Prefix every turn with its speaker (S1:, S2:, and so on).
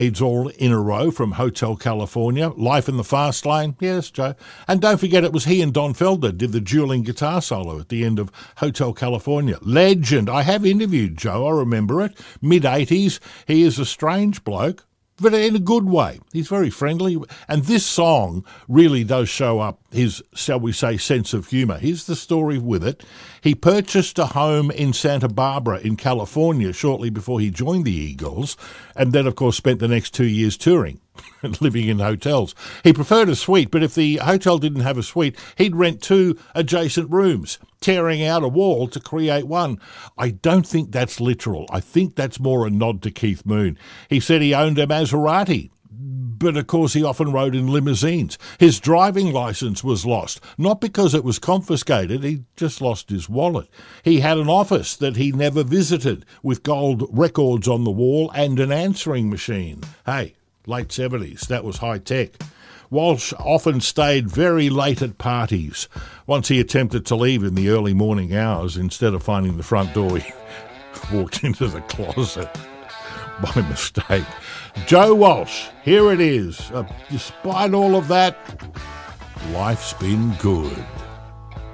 S1: It's all in a row from Hotel California. Life in the Fast Lane. Yes, Joe. And don't forget, it was he and Don Felder did the dueling guitar solo at the end of Hotel California. Legend. I have interviewed Joe. I remember it. Mid-80s. He is a strange bloke, but in a good way. He's very friendly. And this song really does show up his, shall we say, sense of humour. Here's the story with it. He purchased a home in Santa Barbara in California shortly before he joined the Eagles, and then, of course, spent the next 2 years touring and living in hotels. He preferred a suite, but if the hotel didn't have a suite, he'd rent 2 adjacent rooms, tearing out a wall to create one. I don't think that's literal. I think that's more a nod to Keith Moon. He said he owned a Maserati, but of course he often rode in limousines. His driving licence was lost, not because it was confiscated, he just lost his wallet. He had an office that he never visited, with gold records on the wall and an answering machine. Hey, late 70s, that was high tech. Walsh often stayed very late at parties. Once he attempted to leave in the early morning hours. Instead of finding the front door, he walked into the closet by mistake. Joe Walsh, here it is. Despite all of that, life's been good.